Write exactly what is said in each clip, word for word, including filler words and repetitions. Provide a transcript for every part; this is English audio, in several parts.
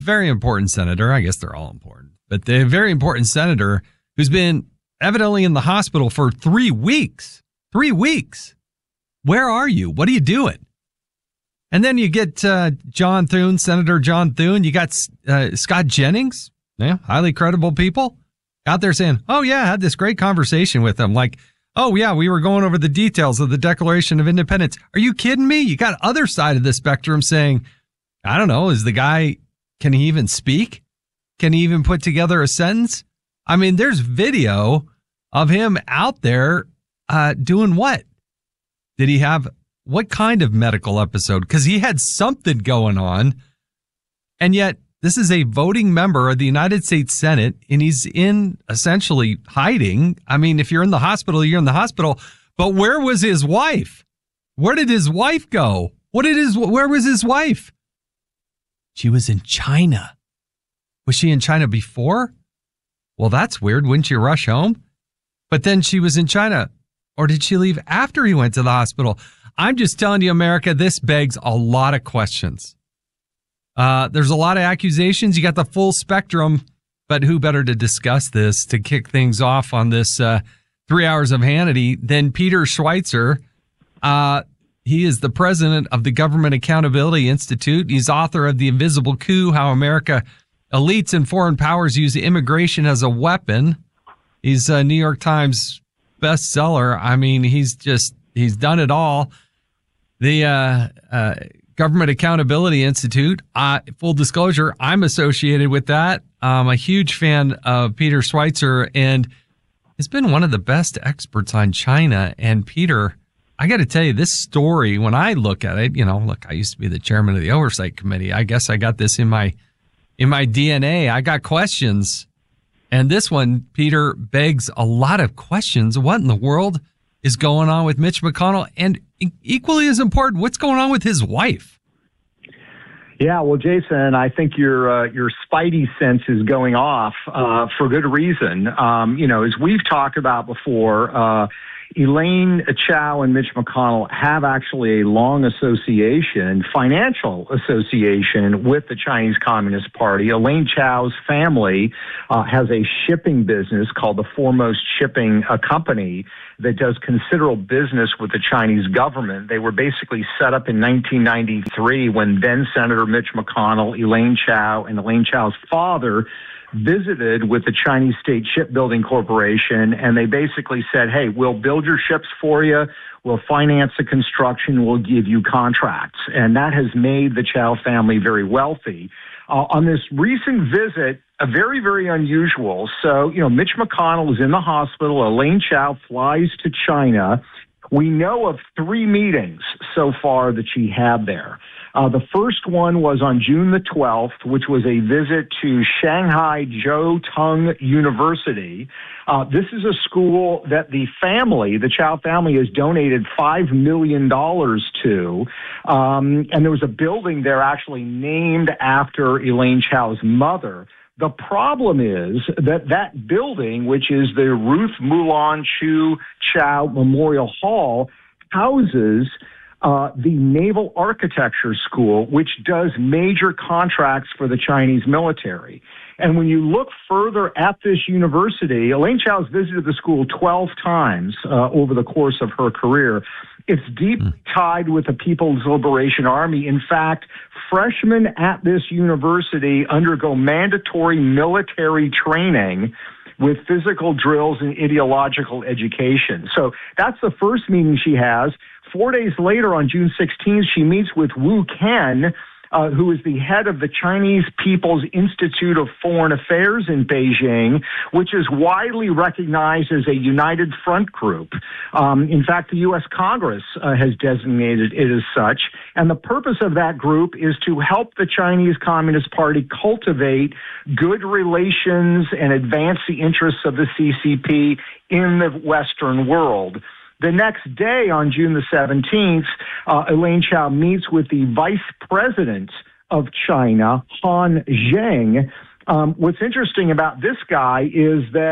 very important senator. I guess they're all important, but the very important senator who's been evidently in the hospital for three weeks. Three weeks. Where are you? What are you doing? And then you get uh, John Thune, Senator John Thune. You got uh, Scott Jennings, yeah, highly credible people out there saying, oh, yeah, I had this great conversation with them. Like, oh, yeah, we were going over the details of the Declaration of Independence. Are you kidding me? You got other side of the spectrum saying, I don't know, is the guy, can he even speak? Can he even put together a sentence? I mean, there's video of him out there uh, doing what? Did he have what kind of medical episode? Because he had something going on. And yet this is a voting member of the United States Senate, and he's in essentially hiding. I mean, if you're in the hospital, you're in the hospital. But where was his wife? Where did his wife go? What did his, where was his wife? She was in China. Was she in China before? Well, that's weird. Wouldn't you rush home? But then she was in China. Or did she leave after he went to the hospital? I'm just telling you, America, this begs a lot of questions. Uh, there's a lot of accusations. You got the full spectrum, but who better to discuss this, to kick things off on this uh, three hours of Hannity than Peter Schweizer. Uh, he is the president of the Government Accountability Institute. He's author of The Invisible Coup, How America Elites and Foreign Powers Use Immigration as a Weapon. He's a New York Times bestseller. I mean, he's just, he's done it all. The uh, uh, Government Accountability Institute, uh, full disclosure, I'm associated with that. I'm a huge fan of Peter Schweizer, and he's been one of the best experts on China. And Peter, I got to tell you, this story, when I look at it, you know, look, I used to be the chairman of the Oversight Committee. I guess I got this in my in my D N A. I got questions. And this one, Peter, begs a lot of questions. What in the world is going on with Mitch McConnell? And equally as important, what's going on with his wife? Yeah, well, Jason, I think your uh, your spidey sense is going off uh, for good reason. Um, you know, as we've talked about before, uh, Elaine Chao and Mitch McConnell have actually a long association, financial association, with the Chinese Communist Party. Elaine Chao's family uh, has a shipping business called the Foremost Shipping uh, Company that does considerable business with the Chinese government. They were basically set up in nineteen ninety-three when then Senator Mitch McConnell, Elaine Chao, and Elaine Chao's father visited with the Chinese State Shipbuilding Corporation, and they basically said, hey, we'll build your ships for you, we'll finance the construction, we'll give you contracts. And that has made the Chao family very wealthy. Uh, on this recent visit, a very, very unusual. So, you know, Mitch McConnell is in the hospital. Elaine Chao flies to China. We know of three meetings so far that she had there. Uh, the first one was on June the twelfth, which was a visit to Shanghai Jiao Tong University. Uh, this is a school that the family, the Chao family, has donated five million dollars to. Um, and there was a building there actually named after Elaine Chao's mother. The problem is that that building, which is the Ruth Mulan Chu Chao Memorial Hall, houses uh, the Naval Architecture School, which does major contracts for the Chinese military. And when you look further at this university, Elaine Chao has visited the school twelve times uh, over the course of her career. It's deeply tied with the People's Liberation Army. In fact, freshmen at this university undergo mandatory military training with physical drills and ideological education. So that's the first meeting she has. Four days later, on June sixteenth, she meets with Wu Ken, Uh, who is the head of the Chinese People's Institute of Foreign Affairs in Beijing, which is widely recognized as a united front group. Um, in fact, the U S Congress uh, has designated it as such. And the purpose of that group is to help the Chinese Communist Party cultivate good relations and advance the interests of the C C P in the Western world. The next day, on June the seventeenth, uh, Elaine Chao meets with the vice president of China, Han Zheng. Um, what's interesting about this guy is that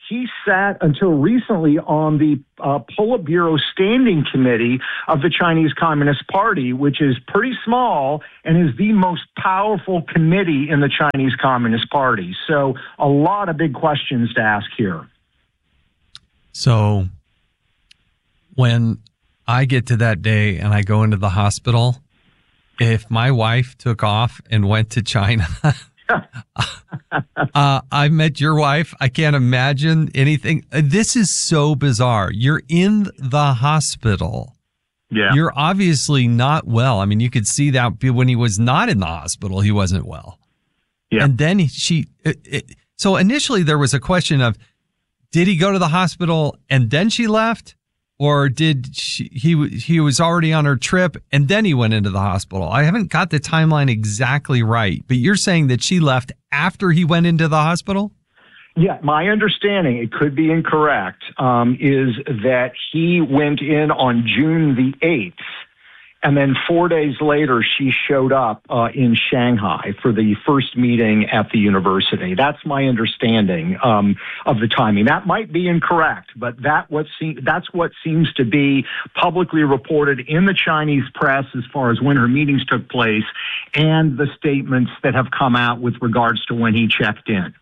he sat until recently on the uh, Politburo Standing Committee of the Chinese Communist Party, which is pretty small and is the most powerful committee in the Chinese Communist Party. So a lot of big questions to ask here. So when I get to that day and I go into the hospital, if my wife took off and went to China, uh, I met your wife. I can't imagine anything. This is so bizarre. You're in the hospital. Yeah. You're obviously not well. I mean, you could see that when he was not in the hospital, he wasn't well. Yeah. And then she, it, it, so initially there was a question of, did he go to the hospital and then she left? Or did she, he he was already on her trip and then he went into the hospital? I haven't got the timeline exactly right, but you're saying that she left after he went into the hospital? Yeah, my understanding, it could be incorrect, um, is that he went in on June the eighth. And then four days later, she showed up uh, in Shanghai for the first meeting at the university. That's my understanding um, of the timing. That might be incorrect, but that what se- that's what seems to be publicly reported in the Chinese press as far as when her meetings took place and the statements that have come out with regards to when he checked in.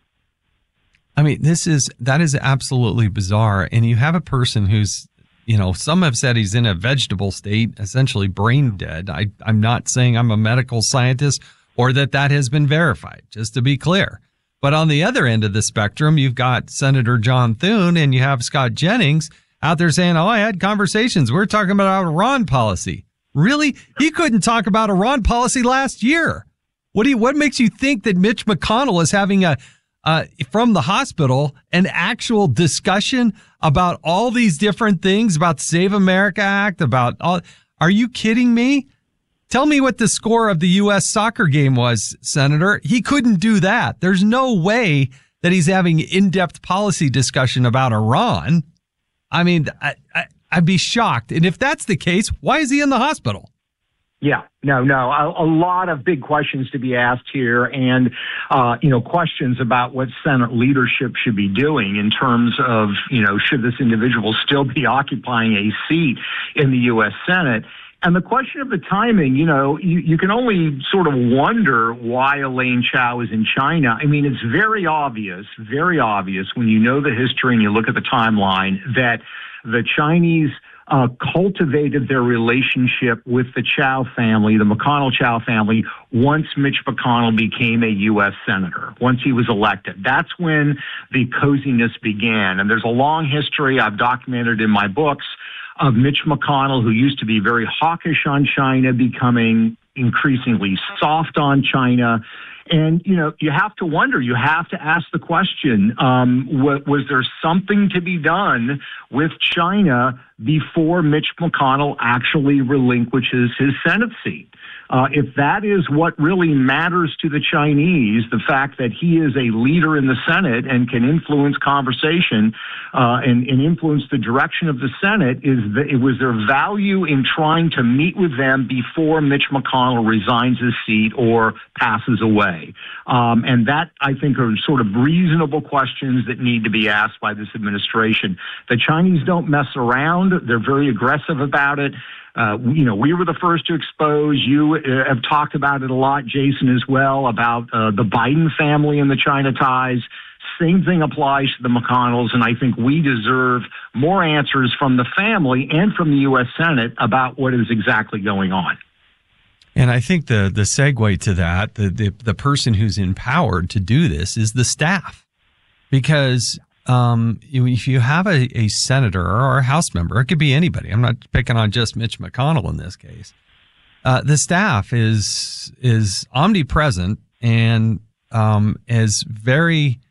I mean, this is that is absolutely bizarre. And you have a person who's, you know, some have said he's in a vegetable state, essentially brain dead. I, I'm not saying I'm a medical scientist or that that has been verified, just to be clear. But on the other end of the spectrum, you've got Senator John Thune and you have Scott Jennings out there saying, oh, I had conversations. We're talking about our Iran policy. Really? He couldn't talk about Iran policy last year. What do you, what makes you think that Mitch McConnell is having a Uh, from the hospital, an actual discussion about all these different things, about the Save America Act, about all? Are you kidding me? Tell me what the score of the U S soccer game was, Senator. He couldn't do that. There's no way that he's having in-depth policy discussion about Iran. I mean, I, I, I'd be shocked. And if that's the case, why is he in the hospital? Yeah, no, no, a, a lot of big questions to be asked here and, uh, you know, questions about what Senate leadership should be doing in terms of, you know, should this individual still be occupying a seat in the U S Senate? And the question of the timing, you know, you, you can only sort of wonder why Elaine Chao is in China. I mean, it's very obvious, very obvious when you know the history and you look at the timeline that the Chinese Uh, cultivated their relationship with the Chao family, the McConnell-Chao family, once Mitch McConnell became a U S Senator, once he was elected. That's when the coziness began. And there's a long history I've documented in my books of Mitch McConnell, who used to be very hawkish on China, becoming increasingly soft on China. And, you know, you have to wonder, you have to ask the question, um, what, was there something to be done with China before Mitch McConnell actually relinquishes his Senate seat? Uh, if that is what really matters to the Chinese, the fact that he is a leader in the Senate and can influence conversation uh, and, and influence the direction of the Senate, is that it was their value in trying to meet with them before Mitch McConnell resigns his seat or passes away. Um, and that, I think, are sort of reasonable questions that need to be asked by this administration. The Chinese don't mess around. They're very aggressive about it. Uh, you know, we were the first to expose. You uh, have talked about it a lot, Jason, as well, about uh, the Biden family and the China ties. Same thing applies to the McConnells, and I think we deserve more answers from the family and from the U S Senate about what is exactly going on. And I think the the segue to that, the the, the person who's empowered to do this is the staff, because Um, if you have a, a senator or a House member, it could be anybody. I'm not picking on just Mitch McConnell in this case. Uh, the staff is is omnipresent and um, is very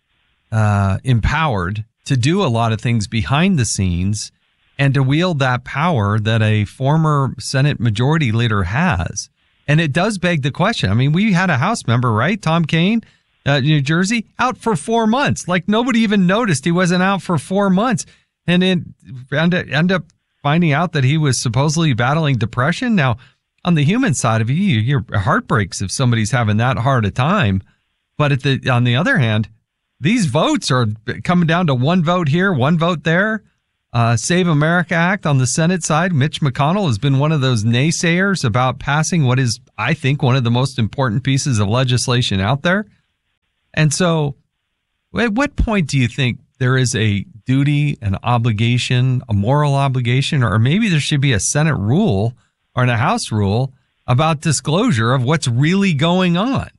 uh, empowered to do a lot of things behind the scenes and to wield that power that a former Senate Majority Leader has. And it does beg the question. I mean, we had a House member, right, Tom Kean, Uh, New Jersey, out for four months. Like nobody even noticed he wasn't out for four months. And then end, end up finding out that he was supposedly battling depression. Now, on the human side of you, your heart breaks if somebody's having that hard a time. But at the on the other hand, these votes are coming down to one vote here, one vote there. Uh, Save America Act on the Senate side. Mitch McConnell has been one of those naysayers about passing what is, I think, one of the most important pieces of legislation out there. And so at what point do you think there is a duty, an obligation, a moral obligation, or maybe there should be a Senate rule or a House rule about disclosure of what's really going on?